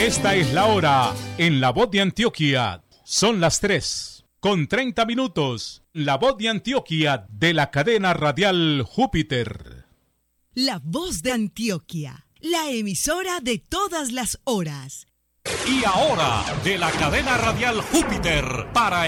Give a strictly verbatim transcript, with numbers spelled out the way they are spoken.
Esta es la hora en La Voz de Antioquia. Son las tres con treinta minutos. La Voz de Antioquia de la cadena radial Júpiter. La Voz de Antioquia, la emisora de todas las horas. Y ahora, de la cadena radial Júpiter, para